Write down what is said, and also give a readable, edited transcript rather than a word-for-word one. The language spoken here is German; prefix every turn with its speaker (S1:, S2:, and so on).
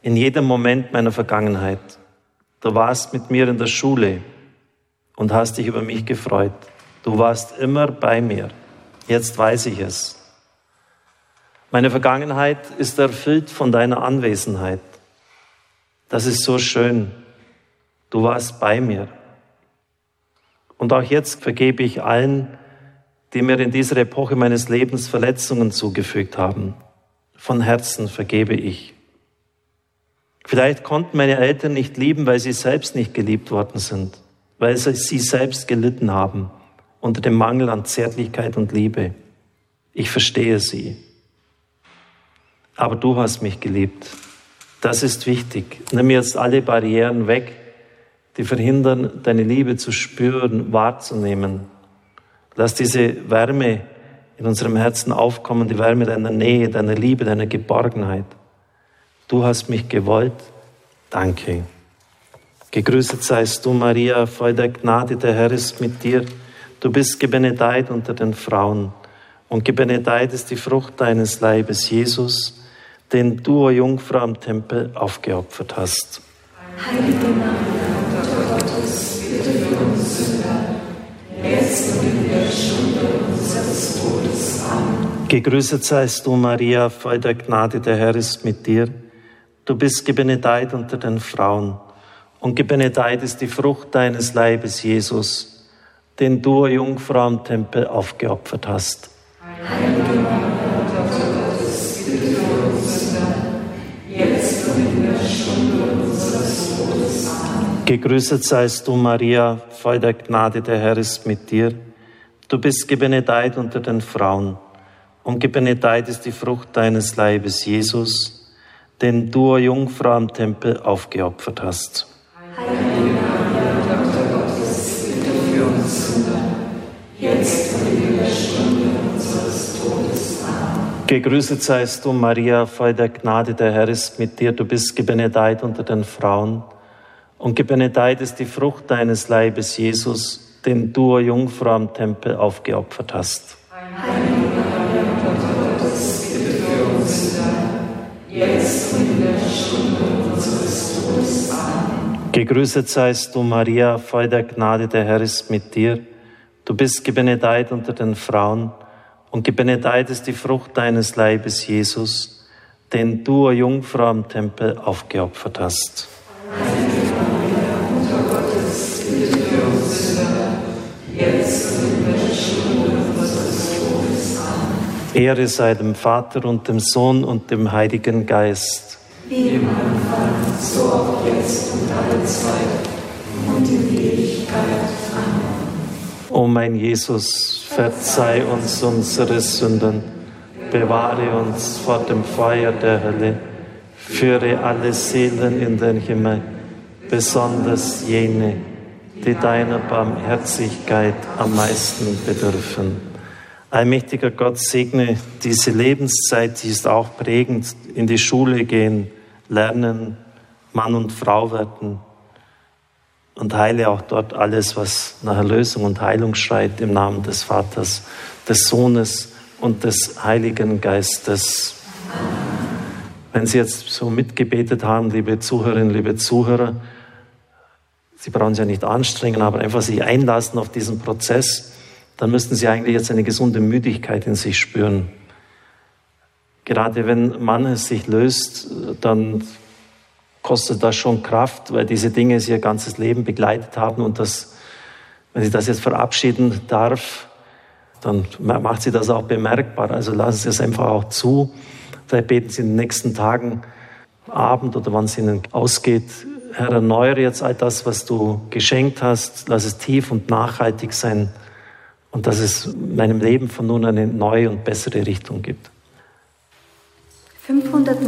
S1: in jedem Moment meiner Vergangenheit. Du warst mit mir in der Schule und hast dich über mich gefreut. Du warst immer bei mir. Jetzt weiß ich es. Meine Vergangenheit ist erfüllt von deiner Anwesenheit. Das ist so schön. Du warst bei mir. Und auch jetzt vergebe ich allen, die mir in dieser Epoche meines Lebens Verletzungen zugefügt haben. Von Herzen vergebe ich. Vielleicht konnten meine Eltern nicht lieben, weil sie selbst nicht geliebt worden sind, weil sie selbst gelitten haben unter dem Mangel an Zärtlichkeit und Liebe. Ich verstehe sie. Aber du hast mich geliebt. Das ist wichtig. Nimm jetzt alle Barrieren weg, die verhindern, deine Liebe zu spüren, wahrzunehmen. Lass diese Wärme in unserem Herzen aufkommen, die Wärme deiner Nähe, deiner Liebe, deiner Geborgenheit. Du hast mich gewollt. Danke. Gegrüßet seist du, Maria, voll der Gnade, der Herr ist mit dir. Du bist gebenedeit unter den Frauen und gebenedeit ist die Frucht deines Leibes, Jesus, den du, o Jungfrau, am Tempel aufgeopfert hast.
S2: Heilige Maria, Mutter Gottes, bitte für uns Sünder, jetzt und in der Stunde unseres Todes. Amen.
S1: Gegrüßet seist du, Maria, voll der Gnade, der Herr ist mit dir. Du bist gebenedeit unter den Frauen und gebenedeit ist die Frucht deines Leibes, Jesus, den du, o Jungfrau, am Tempel aufgeopfert hast.
S2: Heilige Maria, Mutter Gottes, bitte für uns Sünder, jetzt und in der Stunde unseres Todes. Amen.
S1: Gegrüßet seist du, Maria, voll der Gnade, der Herr ist mit dir. Du bist gebenedeit unter den Frauen und gebenedeit ist die Frucht deines Leibes, Jesus, den du, o Jungfrau, am Tempel aufgeopfert hast.
S2: Heilige Maria, Mutter Gottes, bitte für uns Sünder, jetzt und in der Stunde unseres Todes. Amen.
S1: Gegrüßet seist du, Maria, voll der Gnade, der Herr ist mit dir. Du bist gebenedeit unter den Frauen und gebenedeit ist die Frucht deines Leibes, Jesus, den du, o Jungfrau, am Tempel aufgeopfert hast.
S2: Heilige Maria, Mutter Gottes, bitte für uns Sünder, jetzt und in der Stunde unseres Todes. Amen.
S1: Gegrüßet seist du, Maria, voll der Gnade, der Herr ist mit dir. Du bist gebenedeit unter den Frauen und gebenedeit ist die Frucht deines Leibes, Jesus, den du, o Jungfrau, am Tempel aufgeopfert hast.
S2: Heilige Maria, Mutter Gottes, bitte für uns Sünder, jetzt und in der Stunde unseres Todes. Amen.
S1: Ehre sei dem Vater und dem Sohn und dem Heiligen Geist.
S2: Wie im Anfang, so auch jetzt und alle Zeit und in Ewigkeit. Amen.
S1: O mein Jesus, verzeih uns unsere Sünden, bewahre uns vor dem Feuer der Hölle, führe alle Seelen in den Himmel, besonders jene, die deiner Barmherzigkeit am meisten bedürfen. Allmächtiger Gott, segne diese Lebenszeit, die ist auch prägend, in die Schule gehen, lernen, Mann und Frau werden und heile auch dort alles, was nach Erlösung und Heilung schreit, im Namen des Vaters, des Sohnes und des Heiligen Geistes. Wenn Sie jetzt so mitgebetet haben, liebe Zuhörerinnen, liebe Zuhörer, Sie brauchen sich ja nicht anstrengen, aber einfach sich einlassen auf diesen Prozess, dann müssten Sie eigentlich jetzt eine gesunde Müdigkeit in sich spüren. Gerade wenn man sich löst, dann kostet das schon Kraft, weil diese Dinge Sie Ihr ganzes Leben begleitet haben und das, wenn Sie das jetzt verabschieden darf, dann macht Sie das auch bemerkbar. Also lassen Sie es einfach auch zu. Vielleicht beten Sie in den nächsten Tagen, Abend oder wann es Ihnen ausgeht, Herr, erneuere jetzt all das, was du geschenkt hast. Lass es tief und nachhaltig sein und dass es meinem Leben von nun eine neue und bessere Richtung gibt.
S3: 500